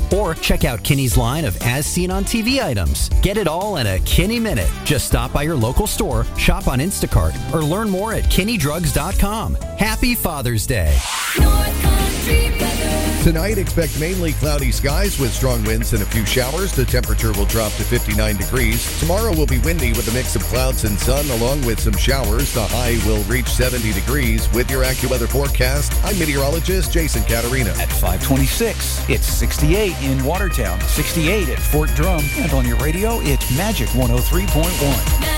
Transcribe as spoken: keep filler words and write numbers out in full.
Or check out Kinney's line of As Seen on T V items. Get it all in a Kinney Minute. Just stop by your local store, shop on Instacart, or learn more at kinney drugs dot com. Happy Father's Day. North Country weather. Tonight, expect mainly cloudy skies with strong winds and a few showers. The temperature will drop to fifty-nine degrees. Tomorrow will be windy with a mix of clouds and sun along with some showers. The high will reach seventy degrees. With your AccuWeather forecast, I'm meteorologist Jason Caterina. At five twenty-six, it's sixty-eight in Watertown, sixty-eight at Fort Drum, and on your radio, it's Magic one oh three point one.